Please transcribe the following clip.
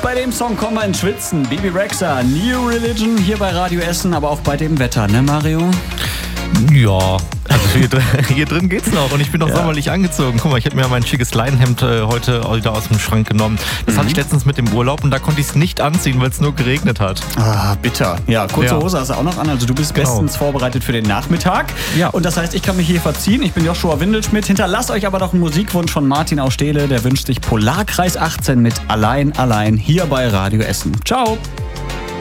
Bei dem Song kommen wir ins Schwitzen. Bibi Rexha, New Religion hier bei Radio Essen, aber auch bei dem Wetter, ne Mario? Ja, also hier drin geht's noch und ich bin noch sommerlich angezogen. Guck mal, ich hätte mir mein schickes Leinenhemd heute wieder aus dem Schrank genommen. Das hatte ich letztens mit dem Urlaub und da konnte ich es nicht anziehen, weil es nur geregnet hat. Ah, bitter. Ja, kurze Hose hast du auch noch an, also du bist bestens vorbereitet für den Nachmittag. Ja. Und das heißt, ich kann mich hier verziehen. Ich bin Joshua Windelschmidt. Hinterlasst euch aber doch einen Musikwunsch von Martin aus Steele. Der wünscht sich Polarkreis 18 mit Allein, Allein hier bei Radio Essen. Ciao.